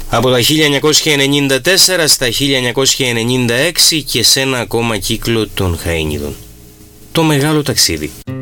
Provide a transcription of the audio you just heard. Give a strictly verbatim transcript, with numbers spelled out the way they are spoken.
Από τα χίλια εννιακόσια ενενήντα τέσσερα στα χίλια εννιακόσια ενενήντα έξι και σε ένα ακόμα κύκλο των Χαΐνιδων. Το μεγάλο ταξίδι.